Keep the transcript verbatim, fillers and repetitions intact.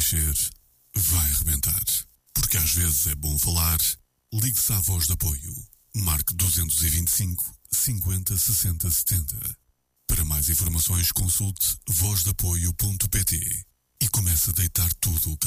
mexer, vai arrebentar. Porque às vezes é bom falar. Ligue-se à Voz de Apoio. Marque dois dois cinco, cinquenta, sessenta, setenta. Para mais informações consulte voz de apoio ponto pt e comece a deitar tudo o que